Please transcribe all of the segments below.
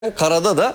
Karada da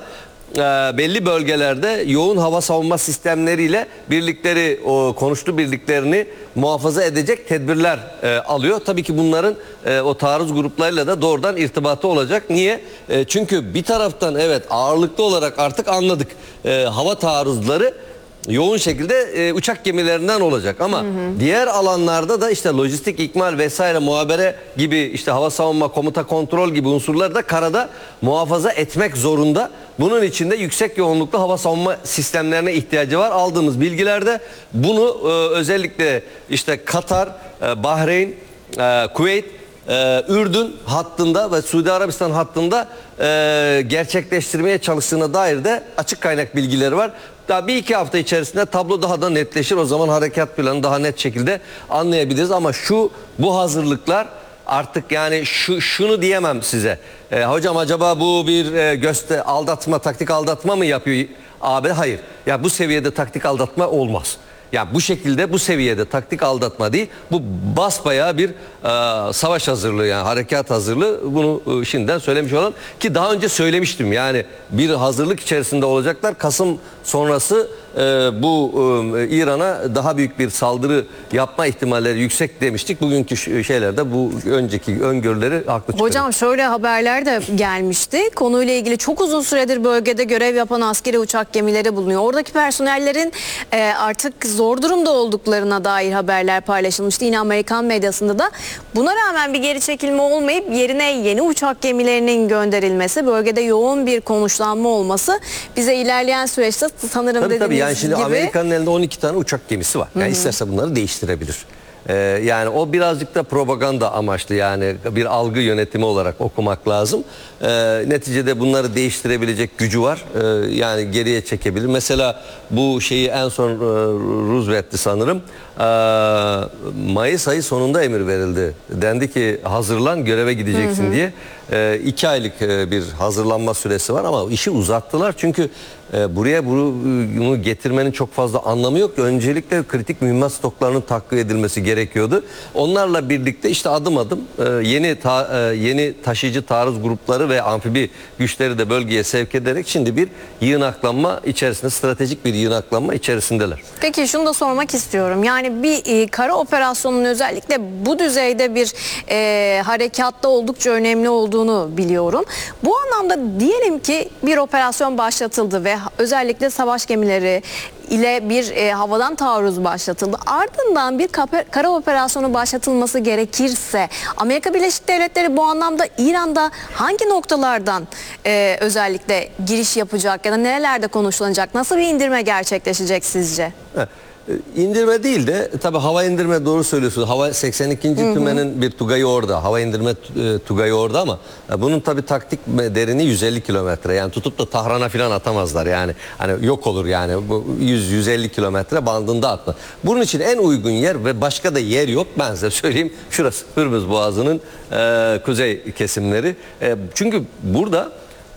belli bölgelerde yoğun hava savunma sistemleriyle birlikleri, o konuştu birliklerini muhafaza edecek tedbirler alıyor. Tabii ki bunların o taarruz gruplarıyla da doğrudan irtibatı olacak. Niye? Çünkü bir taraftan evet ağırlıklı olarak artık anladık, hava taarruzları yoğun şekilde uçak gemilerinden olacak ama diğer alanlarda da işte lojistik ikmal vesaire muhabere gibi işte hava savunma komuta kontrol gibi unsurları da karada muhafaza etmek zorunda. Bunun için de yüksek yoğunluklu hava savunma sistemlerine ihtiyacı var. Aldığımız bilgilerde bunu özellikle işte Katar, Bahreyn, Kuveyt, Ürdün hattında ve Suudi Arabistan hattında gerçekleştirmeye çalıştığına dair de açık kaynak bilgileri var. Daha bir iki hafta içerisinde tablo daha da netleşir. O zaman harekat planını daha net şekilde anlayabiliriz. Ama bu hazırlıklar artık yani şunu diyemem size. Hocam acaba bu bir aldatma, taktik aldatma mı yapıyor AB? Hayır. Ya bu seviyede taktik aldatma olmaz. Ya bu şekilde bu seviyede taktik aldatma değil, bu basbayağı bir savaş hazırlığı, yani harekat hazırlığı. Bunu şimdiden söylemiş olalım ki daha önce söylemiştim, yani bir hazırlık içerisinde olacaklar. Kasım sonrası bu İran'a daha büyük bir saldırı yapma ihtimalleri yüksek demiştik. Bugünkü şeylerde bu önceki öngörüleri haklı çıkıyor. Hocam şöyle haberler de gelmişti. Konuyla ilgili çok uzun süredir bölgede görev yapan askeri uçak gemileri bulunuyor. Oradaki personellerin artık zor durumda olduklarına dair haberler paylaşılmıştı. Yine Amerikan medyasında da. Buna rağmen bir geri çekilme olmayıp yerine yeni uçak gemilerinin gönderilmesi, bölgede yoğun bir konuşlanma olması bize ilerleyen süreçte sanırım dediğiniz yani şimdi gibi... Amerika'nın elinde 12 tane uçak gemisi var. Yani isterse bunları değiştirebilir. Yani o birazcık da propaganda amaçlı, yani bir algı yönetimi olarak okumak lazım. Neticede bunları değiştirebilecek gücü var. Yani geriye çekebilir. Mesela bu şeyi en son Roosevelt'ti sanırım. Mayıs ayı sonunda emir verildi. Dendi ki hazırlan, göreve gideceksin diye. 2 aylık bir hazırlanma süresi var ama işi uzattılar. Çünkü buraya bunu getirmenin çok fazla anlamı yok. Öncelikle kritik mühimmat stoklarının takviye edilmesi gerekiyordu. Onlarla birlikte işte adım adım yeni taşıyıcı taarruz grupları ve amfibi güçleri de bölgeye sevk ederek şimdi bir yığınaklanma içerisinde, stratejik bir yığınaklanma içerisindeler. Peki şunu da sormak istiyorum. Yani bir kara operasyonunun özellikle bu düzeyde bir harekatta oldukça önemli olduğunu biliyorum. Bu anlamda diyelim ki bir operasyon başlatıldı ve özellikle savaş gemileri ile bir havadan taarruz başlatıldı. Ardından bir kara operasyonu başlatılması gerekirse Amerika Birleşik Devletleri bu anlamda İran'da hangi noktalardan özellikle giriş yapacak ya da nerelerde konuşulacak? Nasıl bir indirme gerçekleşecek sizce? İndirme değil de tabii hava indirme, doğru söylüyorsunuz. Hava 82. tümenin bir tugayı orada. Hava indirme tugayı orada ama bunun tabii taktik derinliği 150 kilometre. Yani tutup da Tahran'a falan atamazlar. Yani hani yok olur yani. Bu 100-150 kilometre bandında atma. Bunun için en uygun yer ve başka da yer yok. Ben size söyleyeyim. Şurası Hürmüz Boğazı'nın kuzey kesimleri. Çünkü burada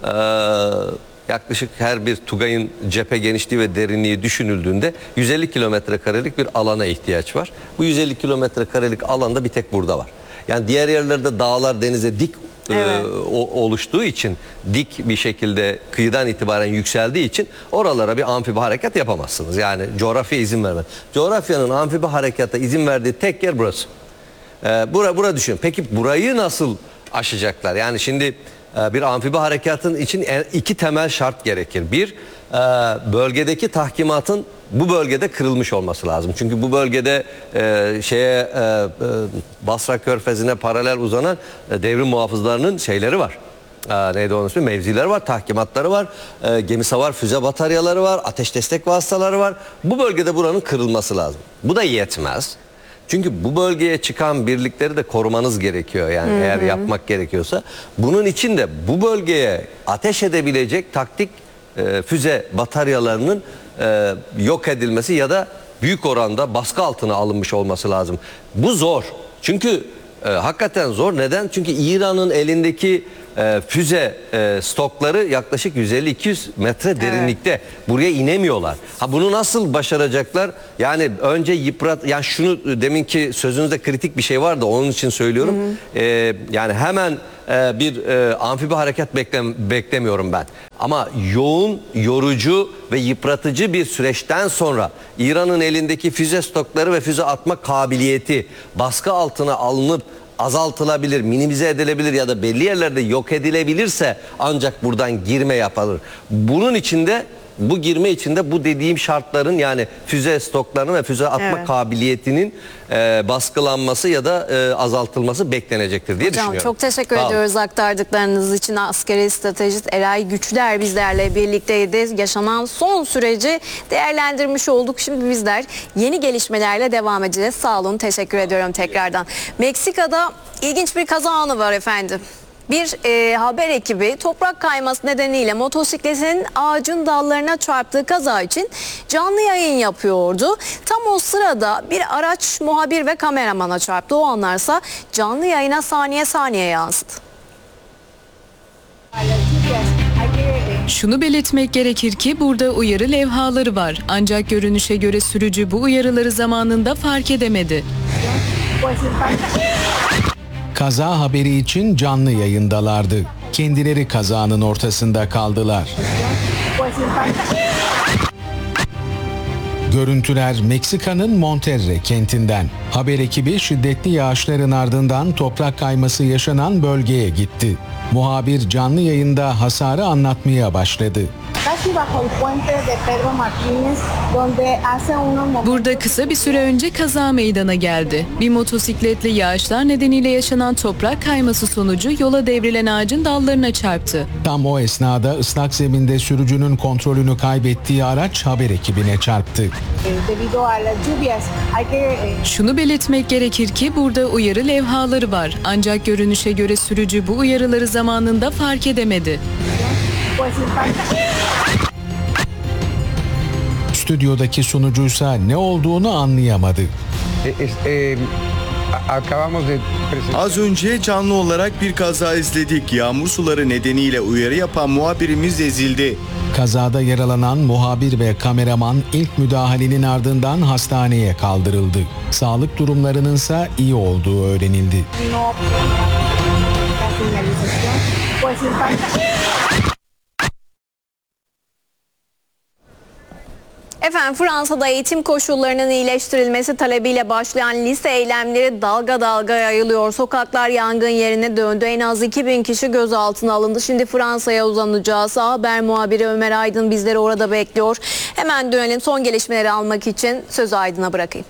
yaklaşık her bir tugayın cephe genişliği ve derinliği düşünüldüğünde 150 kilometre karelik bir alana ihtiyaç var. Bu 150 kilometre karelik alanda bir tek burada var. Yani diğer yerlerde dağlar denize dik oluştuğu için, dik bir şekilde kıyıdan itibaren yükseldiği için oralara bir amfibi harekat yapamazsınız. Yani coğrafya izin vermez. Coğrafyanın amfibi harekata izin verdiği tek yer burası. Bura düşün. Peki burayı nasıl aşacaklar? Yani şimdi bir amfibi harekatın için iki temel şart gerekir. Bir, bölgedeki tahkimatın bu bölgede kırılmış olması lazım. Çünkü bu bölgede Basra Körfezi'ne paralel uzanan devrim muhafızlarının şeyleri var. Neydi onun ismi? Mevzileri var, tahkimatları var, gemi savar füze bataryaları var, ateş destek vasıtaları var. Bu bölgede buranın kırılması lazım. Bu da yetmez. Çünkü bu bölgeye çıkan birlikleri de korumanız gerekiyor. Yani eğer yapmak gerekiyorsa. Bunun için de bu bölgeye ateş edebilecek taktik füze bataryalarının yok edilmesi ya da büyük oranda baskı altına alınmış olması lazım. Bu zor. Çünkü hakikaten zor. Neden? Çünkü İran'ın elindeki füze stokları yaklaşık 150-200 metre derinlikte. Buraya inemiyorlar. Bunu nasıl başaracaklar? Yani önce yani şunu, deminki sözünüzde kritik bir şey vardı, onun için söylüyorum. Yani hemen bir amfibi harekat beklemiyorum ben. Ama yoğun, yorucu ve yıpratıcı bir süreçten sonra İran'ın elindeki füze stokları ve füze atma kabiliyeti baskı altına alınıp azaltılabilir, minimize edilebilir ya da belli yerlerde yok edilebilirse ancak buradan girme yapılır. Bunun içinde bu girme içinde bu dediğim şartların, yani füze stoklarının ve füze atma kabiliyetinin baskılanması ya da azaltılması beklenecektir diye düşünüyorum. Çok teşekkür ediyoruz aktardıklarınız için. Askeri stratejist Eray Güçler bizlerle birlikteydi. Yaşanan son süreci değerlendirmiş olduk. Şimdi bizler yeni gelişmelerle devam edeceğiz. Sağ olun, teşekkür ediyorum tekrardan. Meksika'da ilginç bir kaza anı var efendim. Bir haber ekibi toprak kayması nedeniyle motosikletin ağacın dallarına çarptığı kaza için canlı yayın yapıyordu. Tam o sırada bir araç muhabir ve kameramana çarptı. O anlarsa canlı yayına saniye saniye yansıdı. Şunu belirtmek gerekir ki burada uyarı levhaları var. Ancak görünüşe göre sürücü bu uyarıları zamanında fark edemedi. Kaza haberi için canlı yayındalardı. Kendileri kazanın ortasında kaldılar. Görüntüler Meksika'nın Monterrey kentinden. Haber ekibi şiddetli yağışların ardından toprak kayması yaşanan bölgeye gitti. Muhabir canlı yayında hasarı anlatmaya başladı. Burada kısa bir süre önce kaza meydana geldi. Bir motosikletle yağışlar nedeniyle yaşanan toprak kayması sonucu yola devrilen ağacın dallarına çarptı. Tam o esnada ıslak zeminde sürücünün kontrolünü kaybettiği araç haber ekibine çarptı. Şunu belirtmek gerekir ki burada uyarı levhaları var. Ancak görünüşe göre sürücü bu uyarıları zamanında fark edemedi. Stüdyodaki sunucuysa ne olduğunu anlayamadı. Az önce canlı olarak bir kaza izledik. Yağmur suları nedeniyle uyarı yapan muhabirimiz ezildi. Kazada yaralanan muhabir ve kameraman ilk müdahalenin ardından hastaneye kaldırıldı. Sağlık durumlarının ise iyi olduğu öğrenildi. Efendim, Fransa'da eğitim koşullarının iyileştirilmesi talebiyle başlayan lise eylemleri dalga dalga yayılıyor. Sokaklar yangın yerine döndü. En az 2000 kişi gözaltına alındı. Şimdi Fransa'ya uzanacağız. Haber muhabiri Ömer Aydın bizleri orada bekliyor. Hemen dönelim, son gelişmeleri almak için sözü Aydın'a bırakayım.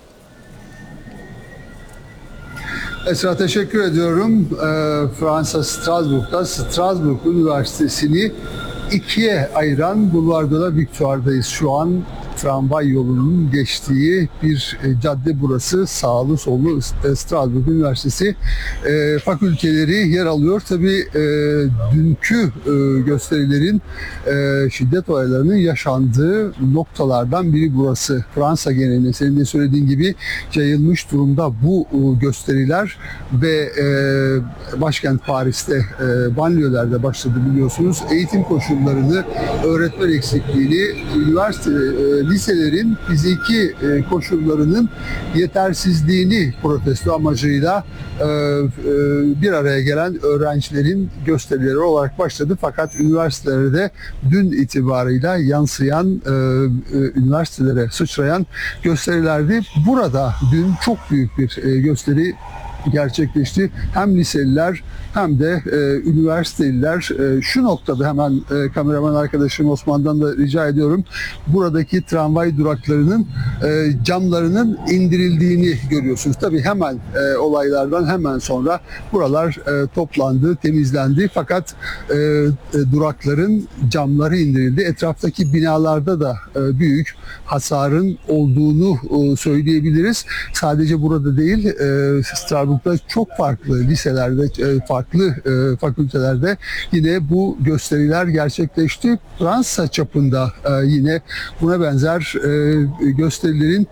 Esra, teşekkür ediyorum. Fransa Strasbourg'da Strasbourg Üniversitesi'ni ikiye ayıran Boulevard de la Victoire'dayız. Şu an tramvay yolunun geçtiği bir cadde burası. Sağlı sollu Strasbourg Üniversitesi fakülteleri yer alıyor. Tabii dünkü gösterilerin şiddet olaylarının yaşandığı noktalardan biri burası. Fransa genelinde senin de söylediğin gibi yayılmış durumda bu gösteriler ve başkent Paris'te banliyölerde başladı biliyorsunuz. Eğitim koşullarını, öğretmen eksikliğini, üniversite liselerin fiziki koşullarının yetersizliğini protesto amacıyla bir araya gelen öğrencilerin gösterileri olarak başladı. Fakat üniversitelerde dün itibarıyla yansıyan, üniversitelere sıçrayan gösterilerdi. Burada dün çok büyük bir gösteri gerçekleşti. Hem liseliler hem de üniversiteliler şu noktada hemen kameraman arkadaşım Osman'dan da rica ediyorum. Buradaki tramvay duraklarının camlarının indirildiğini görüyorsunuz. Tabii hemen olaylardan hemen sonra buralar toplandı, temizlendi. Fakat durakların camları indirildi. Etraftaki binalarda da büyük hasarın olduğunu söyleyebiliriz. Sadece burada değil, Strasbourg'da çok farklı liselerde, farklı fakültelerde yine bu gösteriler gerçekleşti. Fransa çapında yine buna benzer gösterilerin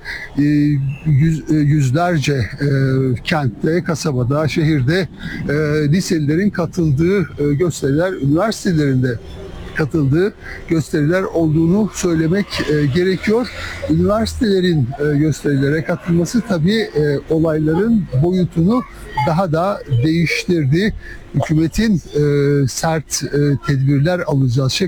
yüzlerce kentte, kasabada, şehirde liselilerin katıldığı gösteriler üniversitelerinde katıldığı gösteriler olduğunu söylemek gerekiyor. Üniversitelerin gösterilere katılması tabii olayların boyutunu daha da değiştirdi. Hükümetin sert tedbirler alacağız